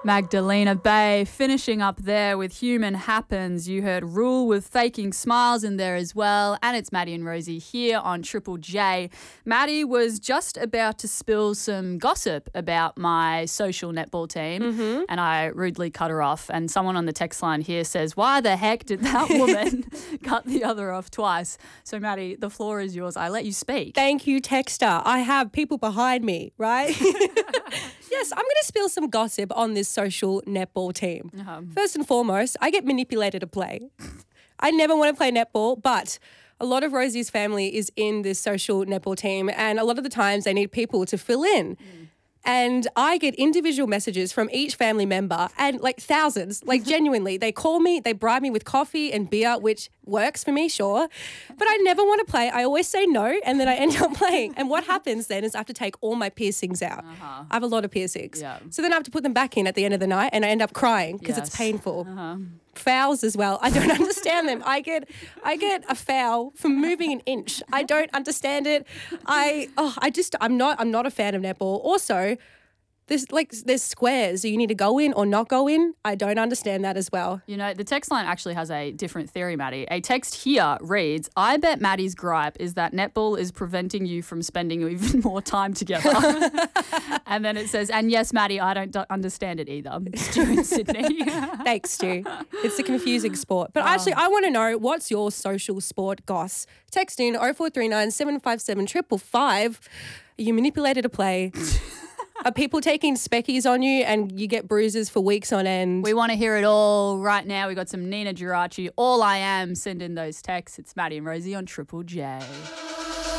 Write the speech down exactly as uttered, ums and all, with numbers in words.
Magdalena Bay finishing up there with Human Happens. You heard Rule with Faking Smiles in there as well. And it's Maddie and Rosie here on Triple J. Maddie was just about to spill some gossip about my social netball team Mm-hmm. and I rudely cut her off. And someone on the text line here says, why the heck did that woman cut the other off twice? So Maddie, the floor is yours. I let you speak. Thank you, Texter. I have people behind me, right? Yes, I'm going to spill some gossip on this social netball team. Uh-huh. First and foremost, I get manipulated to play. I never want to play netball, but a lot of Rosie's family is in this social netball team, and a lot of the times they need people to fill in. Mm. And I get individual messages from each family member and like thousands, like genuinely. They call me, they bribe me with coffee and beer, which works for me, sure. But I never want to play. I always say no and then I end up playing. And what happens then is I have to take all my piercings out. Uh-huh. I have a lot of piercings. Yeah. So then I have to put them back in at the end of the night and I end up crying because Yes. it's painful. Uh-huh. Fouls as well. I don't understand them. I get I get a foul for moving an inch. I don't understand it. I oh I just I'm not I'm not a fan of netball. Also, there's like there's squares. Do you need to go in or not go in? I don't understand that as well. You know, the text line actually has a different theory, Maddie. A text here reads, I bet Maddie's gripe is that netball is preventing you from spending even more time together. And then it says, and yes, Maddie, I don't d- understand it either. Stu in Sydney. Thanks, Stu. It's a confusing sport. But Oh. actually, I want to know, what's your social sport goss? Text in oh four three nine, seven five seven, five five five. Are you manipulated to play? Are people taking speckies on you and you get bruises for weeks on end? We want to hear it all right now. We got some Nina Geraci. All I Am. Send in those texts. It's Maddie and Rosie on Triple J.